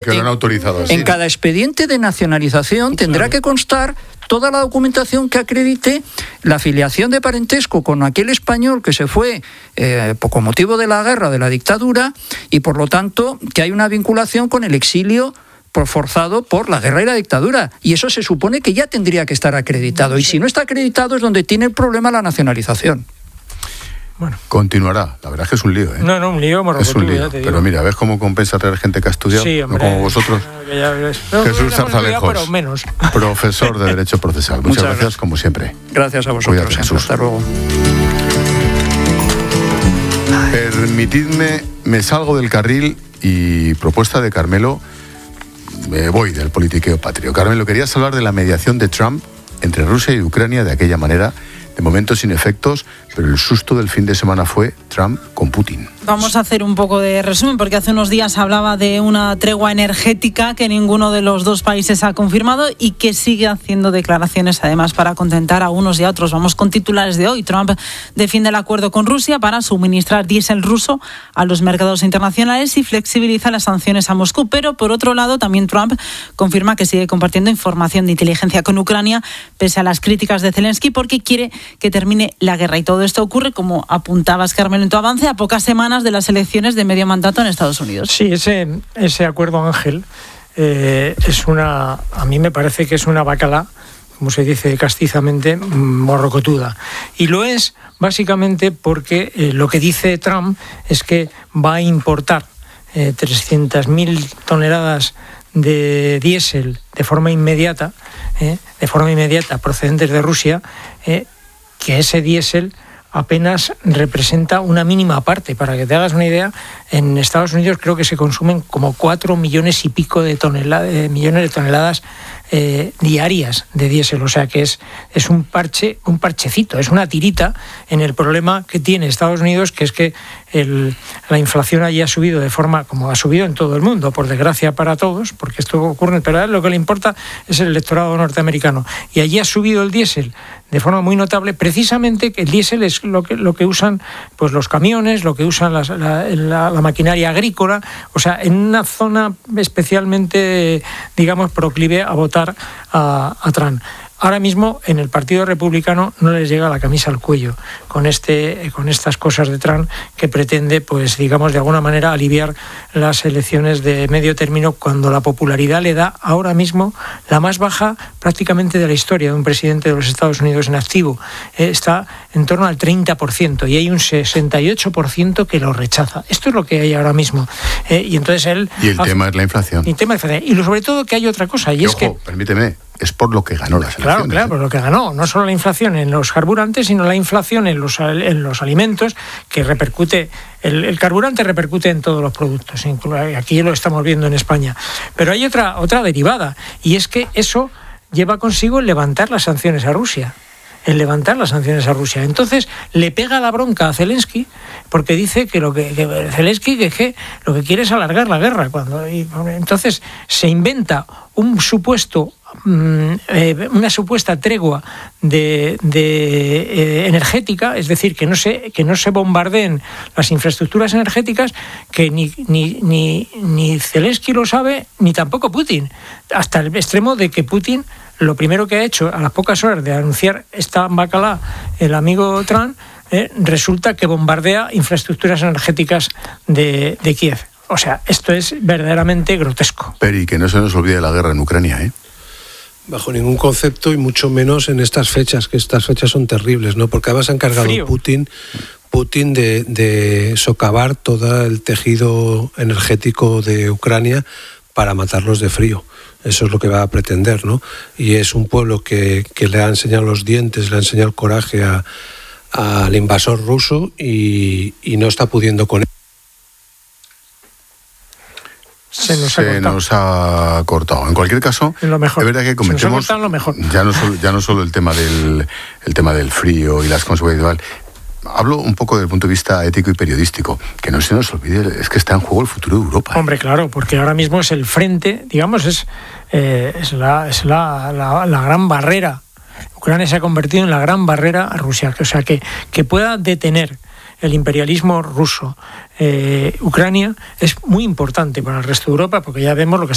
que lo han autorizado así. En cada expediente de nacionalización tendrá que constar toda la documentación que acredite la afiliación de parentesco con aquel español que se fue con motivo de la guerra, de la dictadura, y por lo tanto que hay una vinculación con el exilio forzado por la guerra y la dictadura. Y eso se supone que ya tendría que estar acreditado. Y si no está acreditado es donde tiene el problema la nacionalización. Bueno, continuará. La verdad es que es un lío, ¿eh? No, un lío morrocotudo, es un lío. Pero mira, ¿ves cómo compensa traer gente que ha estudiado? Sí, hombre, no como vosotros. Jesús Zarzalejos, pero menos. Profesor de Derecho Procesal. Muchas gracias, como siempre. Gracias a vosotros. Cuídate, Jesús. Hasta luego. Permitidme, me salgo del carril y propuesta de Carmelo, me voy del politiqueo patrio. Carmelo, querías hablar de la mediación de Trump entre Rusia y Ucrania de aquella manera, de momento sin efectos, pero el susto del fin de semana fue Trump con Putin. Vamos a hacer un poco de resumen, porque hace unos días hablaba de una tregua energética que ninguno de los dos países ha confirmado y que sigue haciendo declaraciones, además, para contentar a unos y a otros. Vamos con titulares de hoy. Trump defiende el acuerdo con Rusia para suministrar diésel ruso a los mercados internacionales y flexibiliza las sanciones a Moscú. Pero, por otro lado, también Trump confirma que sigue compartiendo información de inteligencia con Ucrania, pese a las críticas de Zelensky, porque quiere que termine la guerra. Y todo esto ocurre, como apuntabas, Carmen, en tu avance, a pocas semanas de las elecciones de medio mandato en Estados Unidos. Sí, ese acuerdo, Ángel, a mí me parece que es una bacala, como se dice castizamente, morrocotuda. Y lo es básicamente porque lo que dice Trump es que va a importar 300.000 toneladas de diésel de forma inmediata procedentes de Rusia, que ese diésel apenas representa una mínima parte. Para que te hagas una idea, en Estados Unidos creo que se consumen como 4 millones y pico de millones de toneladas diarias de diésel. O sea que es un parchecito, es una tirita en el problema que tiene Estados Unidos, que es que la inflación allí ha subido de forma como ha subido en todo el mundo, por desgracia para todos, porque esto ocurre, pero lo que le importa es el electorado norteamericano. Y allí ha subido el diésel de forma muy notable, precisamente que el diésel es lo que usan pues los camiones, lo que usan la maquinaria agrícola, o sea, en una zona especialmente, digamos, proclive a votar a Trump. Ahora mismo en el Partido Republicano no les llega la camisa al cuello con estas cosas de Trump, que pretende, pues digamos, de alguna manera aliviar las elecciones de medio término, cuando la popularidad le da ahora mismo la más baja prácticamente de la historia de un presidente de los Estados Unidos en activo. Está en torno al 30% y hay un 68% que lo rechaza. Esto es lo que hay ahora mismo. Y entonces tema es la inflación. Y sobre todo que hay otra cosa, y es ojo, que... permíteme, es por lo que ganó las elecciones. Claro, por lo que ganó. No solo la inflación en los carburantes, sino la inflación en los alimentos, que repercute. El carburante repercute en todos los productos. Aquí lo estamos viendo en España. Pero hay otra derivada, y es que eso lleva consigo el levantar las sanciones a Rusia. Entonces le pega la bronca a Zelensky, porque dice que Zelensky que lo que quiere es alargar la guerra. Entonces se inventa una supuesta tregua energética, es decir, que no se bombardeen las infraestructuras energéticas, que ni Zelensky lo sabe, ni tampoco Putin, hasta el extremo de que Putin lo primero que ha hecho a las pocas horas de anunciar esta bacalá el amigo Trump, resulta que bombardea infraestructuras energéticas de Kiev. O sea, esto es verdaderamente grotesco. Peri, que no se nos olvide la guerra en Ucrania, ¿eh? Bajo ningún concepto, y mucho menos en estas fechas, que estas fechas son terribles, ¿no? Porque además ha encargado Putin de socavar todo el tejido energético de Ucrania para matarlos de frío. Eso es lo que va a pretender, ¿no? Y es un pueblo que le ha enseñado los dientes, le ha enseñado el coraje al invasor ruso y no está pudiendo con él. Se nos ha cortado. En cualquier caso, es verdad que cometemos ya no solo el tema del frío y las consecuencias. Hablo un poco desde el punto de vista ético y periodístico, que no se nos olvide, es que está en juego el futuro de Europa. Hombre, claro, porque ahora mismo es el frente, digamos, es la gran barrera. Ucrania se ha convertido en la gran barrera a Rusia, o sea, que pueda detener el imperialismo ruso Ucrania es muy importante para el resto de Europa, porque ya vemos lo que